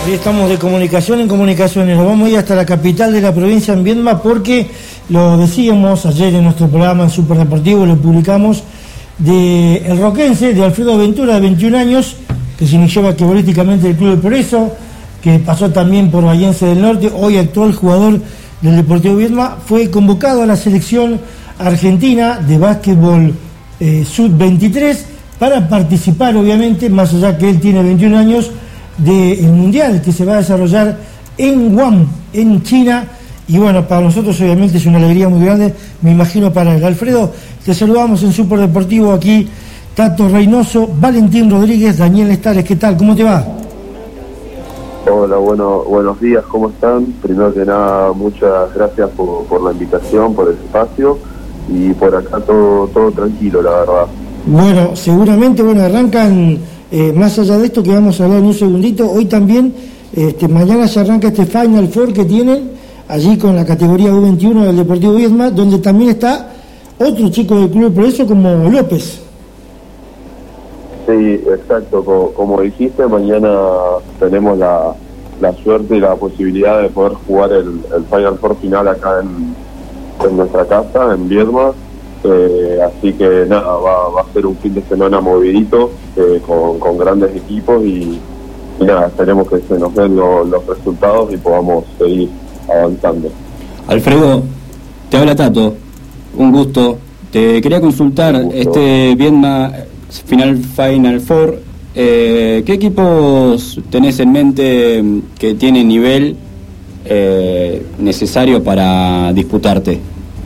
Sí, estamos de comunicación en comunicaciones. Nos vamos a ir hasta la capital de la provincia, en Viedma, porque lo decíamos ayer en nuestro programa en Superdeportivo, lo publicamos, de el roquense, de Alfredo Ventura, de 21 años, que se inició basquetbolísticamente del Club del Progreso, que pasó también por Bahiense del Norte, hoy actual jugador del Deportivo Viedma, fue convocado a la selección argentina de básquetbol sub-23 para participar, obviamente, más allá que él tiene 21 años, del Mundial que se va a desarrollar en Guam, en China. Y bueno, para nosotros obviamente es una alegría muy grande, me imagino para él. Alfredo, te saludamos en Superdeportivo aquí, Tato Reynoso, Valentín Rodríguez, Daniel Lestares, ¿qué tal? ¿Cómo te va? Hola, buenos días, ¿cómo están? Primero que nada, muchas gracias por la invitación, por el espacio, y por acá todo tranquilo, la verdad. Bueno, seguramente, arrancan, más allá de esto que vamos a hablar en un segundito, hoy también, mañana se arranca este Final Four que tienen allí con la categoría U21 del Deportivo Viedma, donde también está otro chico del Club del Progreso como López. Sí, exacto, como dijiste, mañana tenemos la suerte y la posibilidad de poder jugar el Final Four final acá en nuestra casa, en Viedma. Así que nada, va a ser un fin de semana movidito, con grandes equipos y nada, esperemos que se nos den los resultados y podamos seguir avanzando. Alfredo, te habla Tato, un gusto. Te quería consultar, este Viedma Final Four, ¿qué equipos tenés en mente que tienen nivel necesario para disputarte?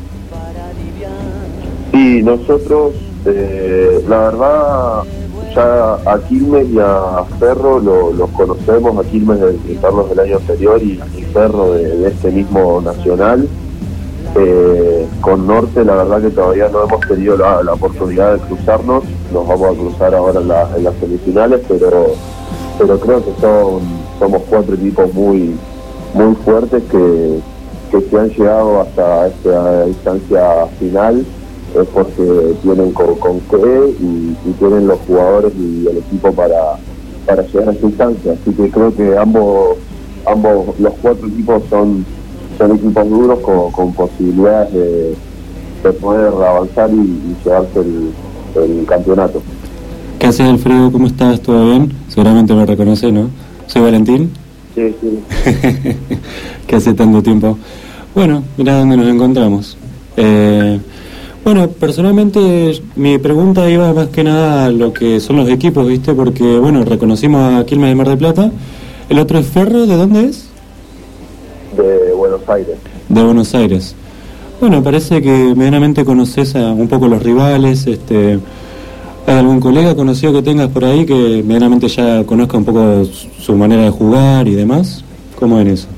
Sí, nosotros, la verdad, ya a Quilmes y a Ferro los conocemos, a Quilmes de enfrentarlos del año anterior y Ferro de este mismo nacional. Con Norte la verdad que todavía no hemos tenido la oportunidad de cruzarnos, nos vamos a cruzar ahora en las semifinales, pero creo que somos 4 equipos muy fuertes que si han llegado hasta esta instancia final es porque tienen con qué y tienen los jugadores y el equipo para llegar a esta instancia. Así que creo que ambos los 4 equipos son equipos duros con posibilidades de poder avanzar y llevarse el campeonato. ¿Qué haces, Alfredo? ¿Cómo estás? ¿Todo bien? Seguramente me reconoces, ¿no? Soy Valentín. Sí. ¿Qué hace tanto tiempo? Bueno, mirá dónde nos encontramos. Bueno, personalmente mi pregunta iba más que nada a lo que son los equipos, ¿viste? Porque, bueno, reconocimos a Quilmes de Mar del Plata. ¿El otro es Ferro? ¿De dónde es? De Buenos Aires. De Buenos Aires. Bueno, parece que medianamente conoces un poco los rivales. ¿Hay algún colega conocido que tengas por ahí que medianamente ya conozca un poco su manera de jugar y demás? ¿Cómo ven eso?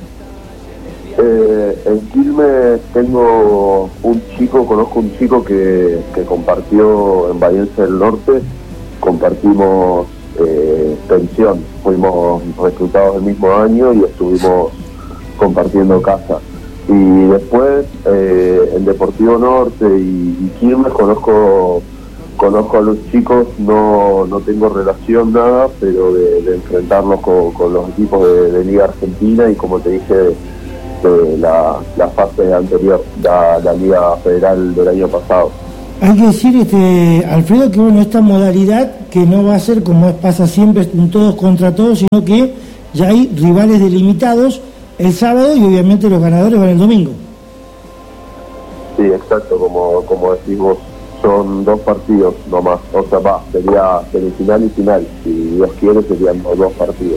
En Quilmes conozco un chico que compartió en Bahiense del Norte, compartimos pensión, fuimos reclutados el mismo año y estuvimos compartiendo casa. Y después en Deportivo Norte y Quilmes conozco a los chicos, no tengo relación nada, pero de enfrentarlos con los equipos de Liga Argentina y como te dije la fase anterior, la Liga Federal del año pasado. Hay que decir, Alfredo, que esta modalidad que no va a ser como pasa siempre un todos contra todos, sino que ya hay rivales delimitados el sábado y obviamente los ganadores van el domingo. Sí, exacto, como decís vos, son 2 partidos nomás, o sea, sería semifinal y final, si Dios quiere serían 2 partidos.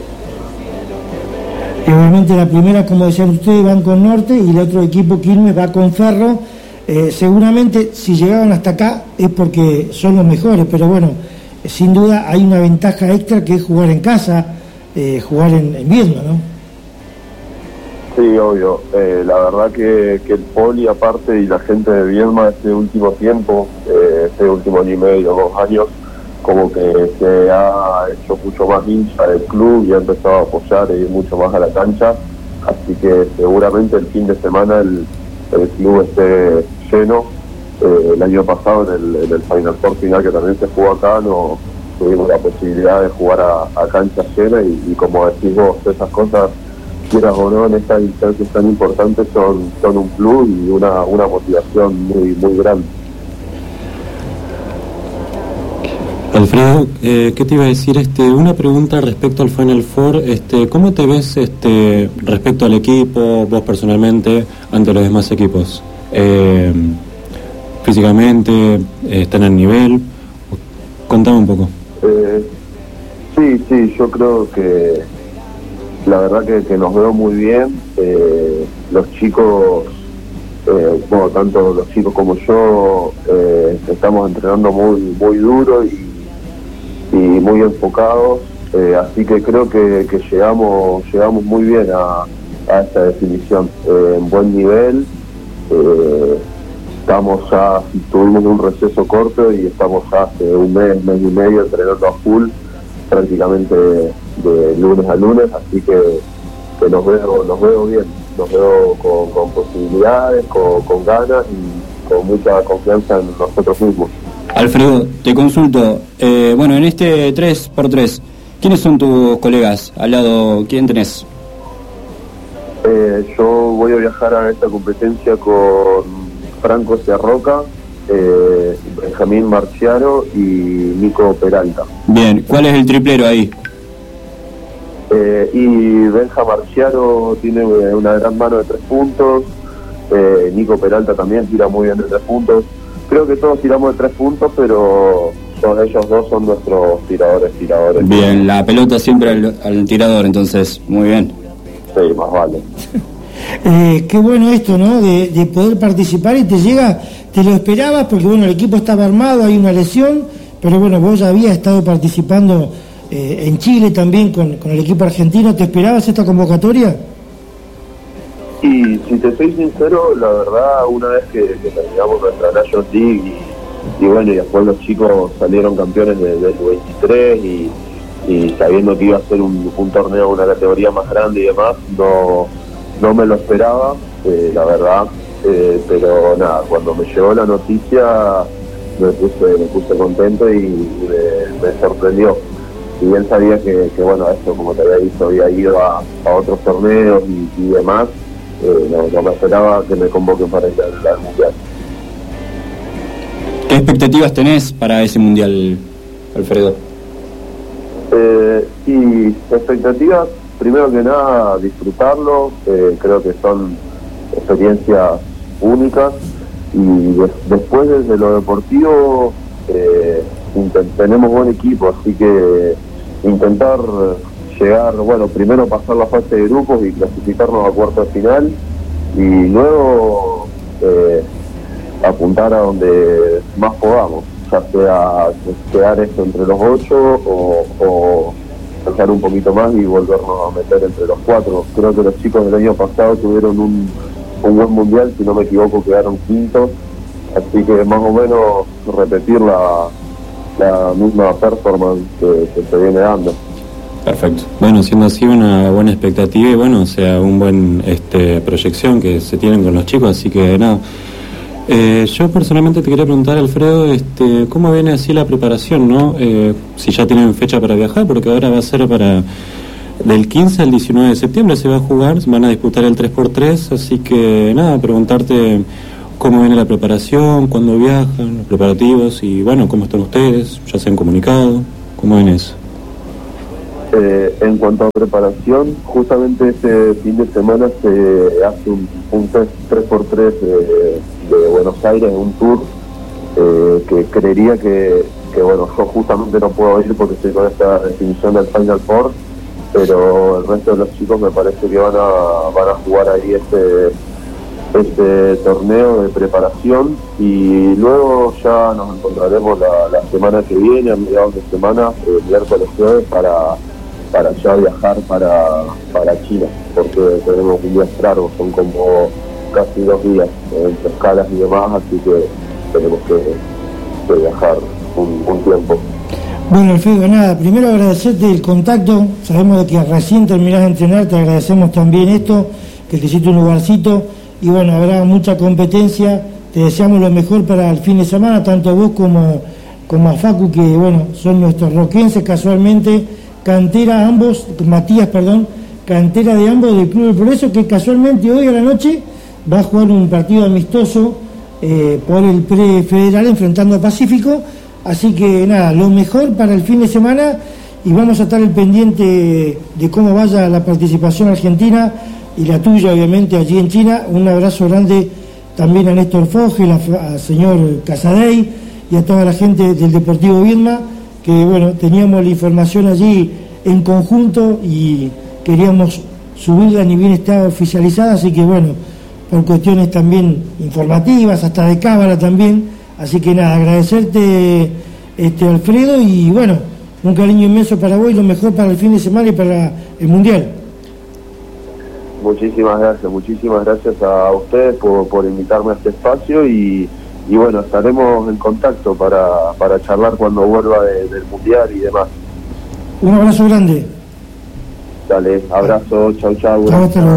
Y obviamente la primera, como decían ustedes, van con Norte y el otro equipo, Quilmes, va con Ferro. Seguramente si llegaban hasta acá es porque son los mejores, pero bueno, sin duda hay una ventaja extra que es jugar en casa, jugar en Viedma, ¿no? Sí, obvio. La verdad que el poli aparte y la gente de Viedma este último tiempo, este último año y medio, 2 años, como que se ha hecho mucho más hincha del club y ha empezado a apoyar e ir mucho más a la cancha, así que seguramente el fin de semana el club esté lleno. El año pasado en el Final Four final que también se jugó acá no tuvimos la posibilidad de jugar a cancha llena y como decís vos, esas cosas, quieras o no, en estas instancias tan importantes son un plus y una motivación muy grande. Alfredo, ¿qué te iba a decir? Una pregunta respecto al Final Four. ¿Cómo te ves respecto al equipo, vos personalmente, ante los demás equipos? Físicamente, ¿están al nivel? Contame un poco. Sí, yo creo que la verdad que nos veo muy bien. Los chicos, bueno, tanto los chicos como yo, estamos entrenando muy duro y muy enfocados, así que creo que llegamos muy bien a esta definición, en buen nivel. Tuvimos un receso corto y estamos hace un mes y medio entrenando a full, prácticamente de lunes a lunes, así que nos veo bien, nos veo con posibilidades, con ganas y con mucha confianza en nosotros mismos. Alfredo, te consulto, bueno, en este 3x3, ¿quiénes son tus colegas? Al lado, ¿quién tenés? Yo voy a viajar a esta competencia con Franco Ciarroca, Benjamín Marciaro y Nico Peralta. Bien, ¿cuál es el triplero ahí? Y Benja Marciaro tiene una gran mano de 3 puntos, Nico Peralta también tira muy bien de 3 puntos. Creo que todos tiramos de 3 puntos, pero ellos dos son nuestros tiradores. Bien, la pelota siempre al tirador, entonces, muy bien. Sí, más vale. Qué bueno esto, ¿no? De poder participar y te lo esperabas, porque bueno, el equipo estaba armado, hay una lesión, pero bueno, vos ya habías estado participando en Chile también con el equipo argentino. ¿Te esperabas esta convocatoria? Y si te soy sincero, la verdad, una vez que terminamos nuestra National League y bueno, y después los chicos salieron campeones del 23 y sabiendo que iba a ser un torneo de una categoría más grande y demás, no me lo esperaba, la verdad, pero nada, cuando me llegó la noticia me puse contento y me sorprendió. Si bien sabía que bueno, esto, como te había dicho, había ido a otros torneos y demás, no me esperaba que me convoquen para ir al Mundial. ¿Qué expectativas tenés para ese Mundial, Alfredo? Y expectativas, primero que nada, disfrutarlo. Creo que son experiencias únicas y después desde lo deportivo tenemos buen equipo, así que intentar llegar, bueno, primero pasar la fase de grupos y clasificarnos a cuartos de final y luego apuntar a donde más podamos, ya sea quedar esto entre los 8 o alcanzar un poquito más y volvernos a meter entre los 4. Creo que los chicos del año pasado tuvieron un buen mundial, si no me equivoco quedaron quintos, así que más o menos repetir la misma performance que se viene dando. Perfecto. Bueno, siendo así una buena expectativa y bueno, o sea, un buen proyección que se tienen con los chicos, así que nada. Yo personalmente te quería preguntar, Alfredo, ¿cómo viene así la preparación, no? Si ya tienen fecha para viajar, porque ahora va a ser del 15 al 19 de septiembre se va a jugar, van a disputar el 3x3, así que nada, preguntarte cómo viene la preparación, cuándo viajan, los preparativos y bueno, cómo están ustedes, ya se han comunicado, ¿cómo ven eso? En cuanto a preparación, justamente este fin de semana se hace un test 3x3 de Buenos Aires, un tour que creería que bueno, yo justamente no puedo ir porque estoy con esta definición del Final Four, pero el resto de los chicos me parece que van a jugar ahí este torneo de preparación y luego ya nos encontraremos la semana que viene, a mediados de semana, miércoles, jueves, para ya viajar para China, porque tenemos un día largo, son como casi 2 días entre escalas y demás, así que tenemos que viajar un tiempo. Bueno, Alfredo, nada, primero agradecerte el contacto, sabemos de que recién terminás de entrenar, te agradecemos también esto, que te hiciste un lugarcito, y bueno, habrá mucha competencia, te deseamos lo mejor para el fin de semana, tanto vos como como a Facu, que bueno, son nuestros roquenses casualmente, cantera de ambos del Club del Progreso, que casualmente hoy a la noche va a jugar un partido amistoso por el prefederal enfrentando a Pacífico. Así que nada, lo mejor para el fin de semana, y vamos a estar al pendiente de cómo vaya la participación argentina y la tuya obviamente allí en China. Un abrazo grande también a Néstor Fogel, al señor Casadei y a toda la gente del Deportivo Viedma, que bueno, teníamos la información allí en conjunto y queríamos subirla ni bien estaba oficializada, así que bueno, por cuestiones también informativas, hasta de cámara también. Así que nada, agradecerte Alfredo, y bueno, un cariño inmenso para vos y lo mejor para el fin de semana y para el Mundial. Muchísimas gracias a ustedes por invitarme a este espacio y bueno, estaremos en contacto para charlar cuando vuelva del Mundial y demás. Un abrazo grande. Dale, abrazo, chau. Hasta luego.